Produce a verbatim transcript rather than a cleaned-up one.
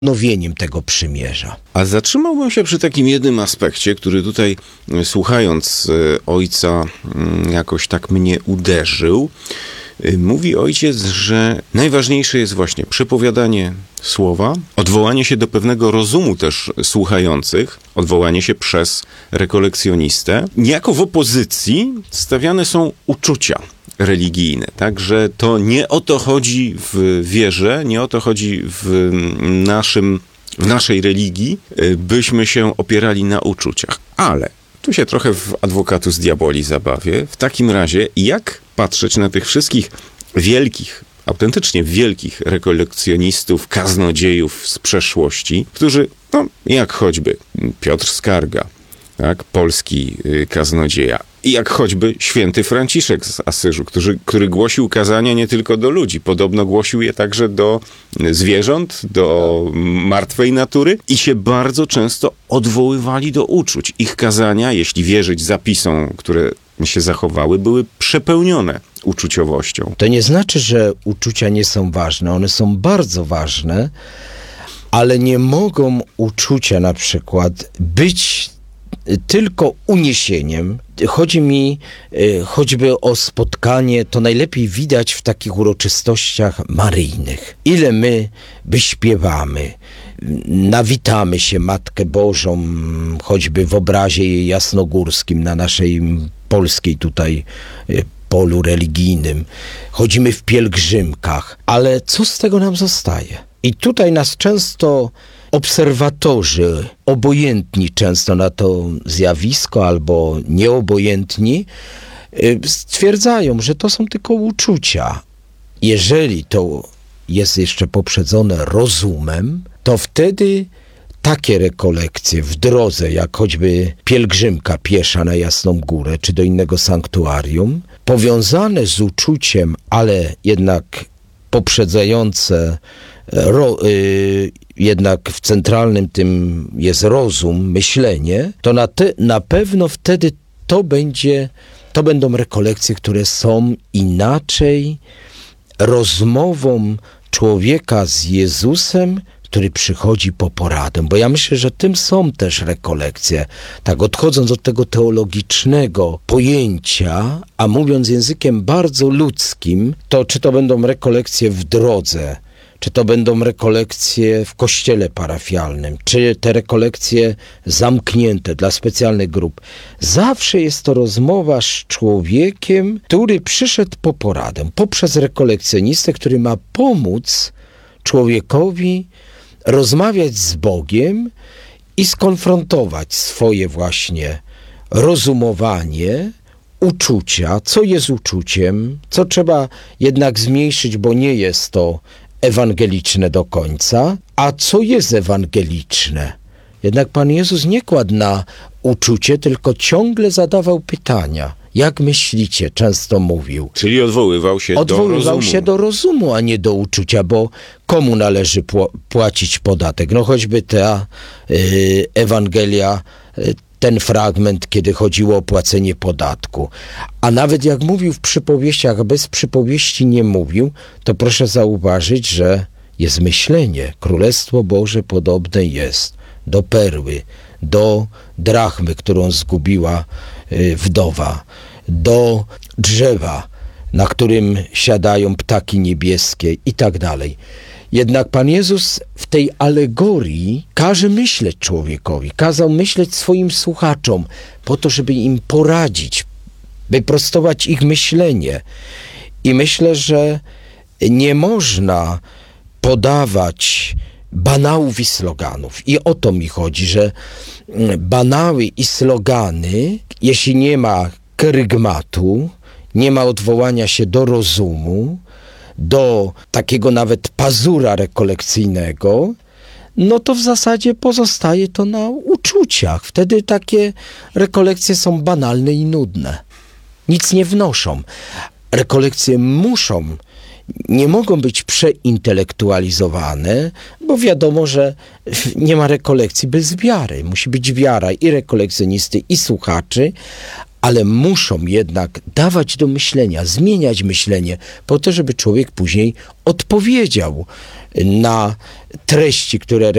nowieniem tego przymierza. A zatrzymałbym się przy takim jednym aspekcie, który tutaj, słuchając ojca, jakoś tak mnie uderzył. Mówi ojciec, że najważniejsze jest właśnie przepowiadanie słowa, odwołanie się do pewnego rozumu też słuchających, odwołanie się przez rekolekcjonistę. Niejako w opozycji stawiane są uczucia religijne, także to nie o to chodzi w wierze, nie o to chodzi w naszym, w naszej religii, byśmy się opierali na uczuciach, ale tu się trochę w advocatus diaboli zabawię. W takim razie, jak patrzeć na tych wszystkich wielkich, autentycznie wielkich rekolekcjonistów, kaznodziejów z przeszłości, którzy, no, jak choćby Piotr Skarga, tak, polski kaznodzieja, i jak choćby święty Franciszek z Asyżu, który, który głosił kazania nie tylko do ludzi, podobno głosił je także do zwierząt, do martwej natury i się bardzo często odwoływali do uczuć. Ich kazania, jeśli wierzyć zapisom, które się zachowały, były przepełnione uczuciowością. To nie znaczy, że uczucia nie są ważne. One są bardzo ważne, ale nie mogą uczucia na przykład być tylko uniesieniem. Chodzi mi y, choćby o spotkanie, to najlepiej widać w takich uroczystościach maryjnych. Ile my wyśpiewamy, nawitamy się Matkę Bożą, choćby w obrazie jej jasnogórskim na naszej polskiej tutaj y, polu religijnym. Chodzimy w pielgrzymkach, ale co z tego nam zostaje? I tutaj nas często obserwatorzy, obojętni często na to zjawisko albo nieobojętni, stwierdzają, że to są tylko uczucia. Jeżeli to jest jeszcze poprzedzone rozumem, to wtedy takie rekolekcje w drodze, jak choćby pielgrzymka piesza na Jasną Górę czy do innego sanktuarium, powiązane z uczuciem, ale jednak poprzedzające ro, y, jednak w centralnym tym jest rozum, myślenie, to na, te, na pewno wtedy to będzie, to będą rekolekcje, które są inaczej rozmową człowieka z Jezusem, który przychodzi po poradę. Bo ja myślę, że tym są też rekolekcje. Tak odchodząc od tego teologicznego pojęcia, a mówiąc językiem bardzo ludzkim, to czy to będą rekolekcje w drodze, czy to będą rekolekcje w kościele parafialnym, czy te rekolekcje zamknięte dla specjalnych grup. Zawsze jest to rozmowa z człowiekiem, który przyszedł po poradę, poprzez rekolekcjonistę, który ma pomóc człowiekowi rozmawiać z Bogiem i skonfrontować swoje właśnie rozumowanie, uczucia, co jest uczuciem, co trzeba jednak zmniejszyć, bo nie jest to ewangeliczne do końca, a co jest ewangeliczne. Jednak Pan Jezus nie kładł na uczucie, tylko ciągle zadawał pytania. Jak myślicie? Często mówił. Czyli odwoływał się odwoływał do rozumu. Odwoływał się do rozumu, a nie do uczucia, bo komu należy pł- płacić podatek? No choćby ta y, Ewangelia, y, ten fragment, kiedy chodziło o płacenie podatku. A nawet jak mówił w przypowieściach, a bez przypowieści nie mówił, to proszę zauważyć, że jest myślenie. Królestwo Boże podobne jest do perły, do drachmy, którą zgubiła y, wdowa, do drzewa, na którym siadają ptaki niebieskie i tak dalej. Jednak Pan Jezus w tej alegorii każe myśleć człowiekowi, kazał myśleć swoim słuchaczom po to, żeby im poradzić, wyprostować ich myślenie. I myślę, że nie można podawać banałów i sloganów. I o to mi chodzi, że banały i slogany, jeśli nie ma kerygmatu, nie ma odwołania się do rozumu, do takiego nawet pazura rekolekcyjnego, no to w zasadzie pozostaje to na uczuciach. Wtedy takie rekolekcje są banalne i nudne. Nic nie wnoszą. Rekolekcje muszą, nie mogą być przeintelektualizowane, bo wiadomo, że nie ma rekolekcji bez wiary. Musi być wiara i rekolekcjonisty, i słuchaczy, ale muszą jednak dawać do myślenia, zmieniać myślenie, po to, żeby człowiek później odpowiedział na treści, które